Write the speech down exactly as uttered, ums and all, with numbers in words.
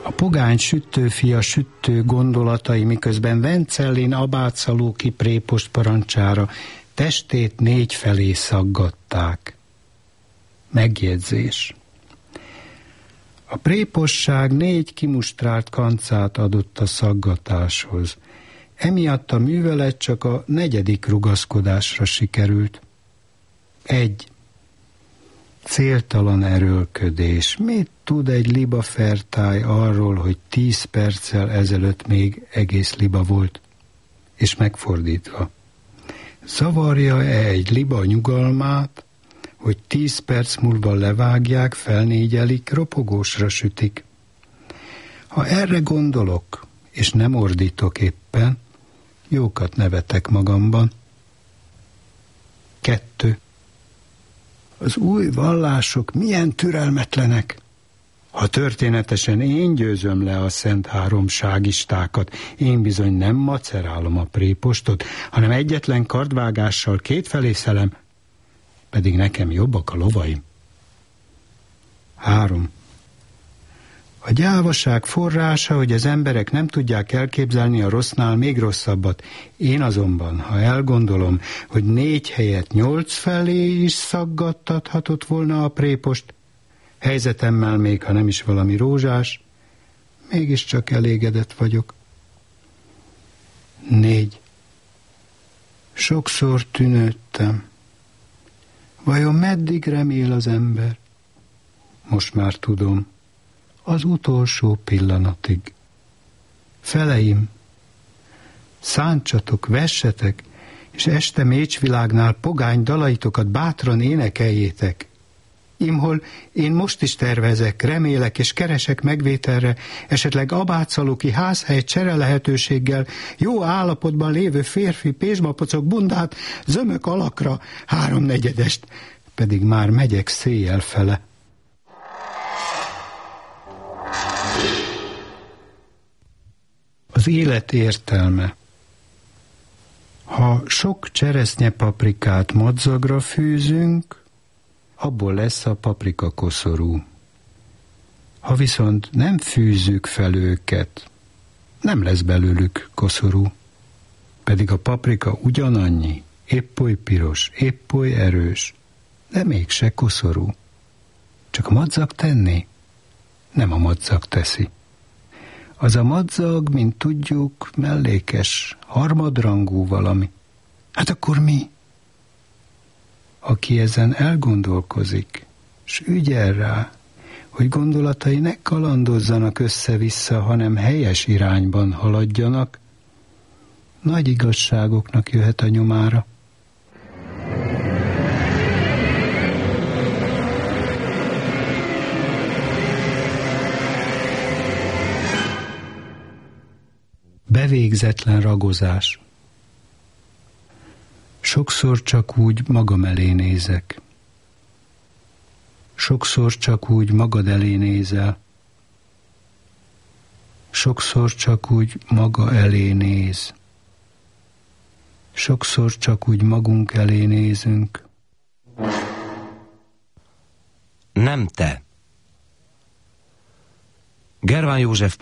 A pogány süttőfia süttő gondolatai, miközben Vencellin Abátszalóki prépost parancsára testét négy felé szaggatták. Megjegyzés. A préposság négy kimustrált kancát adott a szaggatáshoz. Emiatt a művelet csak a negyedik rugaszkodásra sikerült. Egy. Céltalan erőlködés. Mit tud egy libafertály arról, hogy tíz perccel ezelőtt még egész liba volt? És megfordítva. Zavarja-e egy liba nyugalmát, hogy tíz perc múlva levágják, felnégyelik, ropogósra sütik? Ha erre gondolok, és nem ordítok éppen, jókat nevetek magamban. Kettő. Az új vallások milyen türelmetlenek. Ha történetesen én győzöm le a szent háromságistákat, én bizony nem macerálom a prépostot, hanem egyetlen kardvágással kétfelé szelem, pedig nekem jobbak a lovaim. Három. A gyávaság forrása, hogy az emberek nem tudják elképzelni a rossznál még rosszabbat. Én azonban, ha elgondolom, hogy négy helyet nyolc felé is szaggattathatott volna a prépost, helyzetemmel még, ha nem is valami rózsás, mégiscsak elégedett vagyok. Négy. Sokszor tűnődtem. Vajon meddig remél az ember? Most már tudom. Az utolsó pillanatig. Feleim, szántsatok, vessetek, és este mécsvilágnál pogány dalaitokat bátran énekeljétek. Imhol én most is tervezek, remélek és keresek megvételre, esetleg abátszalóki házhely csere lehetőséggel jó állapotban lévő férfi pézsmapocok bundát, zömök alakra, háromnegyedest, pedig már megyek széjjel fele. Az élet értelme. Ha sok cseresznyepaprikát madzagra fűzünk, abból lesz a paprika koszorú. Ha viszont nem fűzzük fel őket, nem lesz belőlük koszorú. Pedig a paprika ugyanannyi, épp oly piros, épp oly erős, de mégse koszorú. Csak a madzag tenni? Nem a madzag teszi. Az a madzag, mint tudjuk, mellékes, harmadrangú valami. Hát akkor mi? Aki ezen elgondolkozik, s ügyel rá, hogy gondolatai ne kalandozzanak össze-vissza, hanem helyes irányban haladjanak, nagy igazságoknak jöhet a nyomára. Bevégzetlen ragozás. Sokszor csak úgy magam elé nézek. Sokszor csak úgy magad elé nézel. Sokszor csak úgy maga elé néz. Sokszor csak úgy magunk elé nézünk. Nem te. Gerván József